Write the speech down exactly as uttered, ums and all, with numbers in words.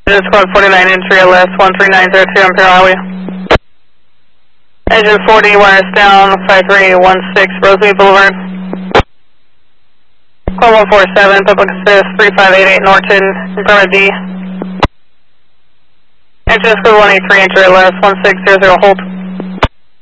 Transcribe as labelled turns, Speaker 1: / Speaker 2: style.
Speaker 1: Engine squad forty-nine, entry L S one three nine zero two Imperial Highway. Engine forty, wires down, five three one six Rosemead Boulevard. Call one four seven, public assist, three five eight eight Norton, Imperial D. Engine squad one eight three, entry L S one six zero zero, hold.